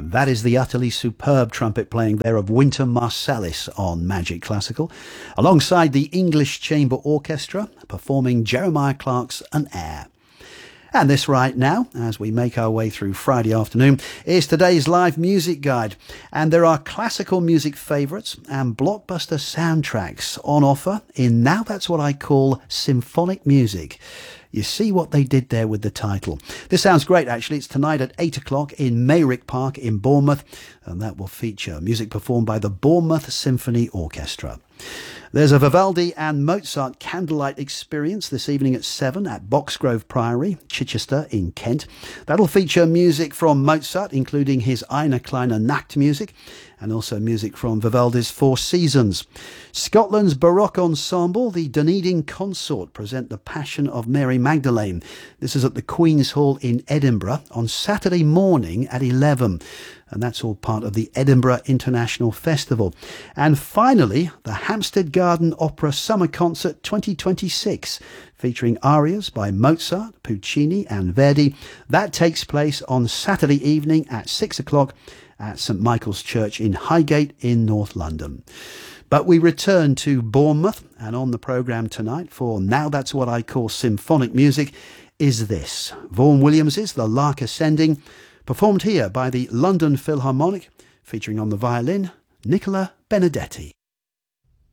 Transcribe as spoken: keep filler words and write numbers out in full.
That is the utterly superb trumpet playing there of Wynton Marsalis on Magic Classical, alongside the English Chamber Orchestra performing Jeremiah Clarke's An Air. And this right now, as we make our way through Friday afternoon, is today's live music guide. And there are classical music favourites and blockbuster soundtracks on offer in Now That's What I Call Symphonic Music. You see what they did there with the title. This sounds great, actually. It's tonight at eight o'clock in Mayrick Park in Bournemouth, and that will feature music performed by the Bournemouth Symphony Orchestra. There's a Vivaldi and Mozart candlelight experience this evening at seven at Boxgrove Priory, Chichester in Kent. That'll feature music from Mozart, including his Eine kleine Nachtmusik, and also music from Vivaldi's Four Seasons. Scotland's Baroque ensemble, the Dunedin Consort, present The Passion of Mary Magdalene. This is at the Queen's Hall in Edinburgh on Saturday morning at eleven. And that's all part of the Edinburgh International Festival. And finally, the Hampstead Garden Opera Summer Concert twenty twenty-six, featuring arias by Mozart, Puccini and Verdi. That takes place on Saturday evening at six o'clock at St Michael's Church in Highgate in North London. But we return to Bournemouth, and on the programme tonight for Now That's What I Call Symphonic Music is this. Vaughan Williams's The Lark Ascending, performed here by the London Philharmonic, featuring on the violin Nicola Benedetti.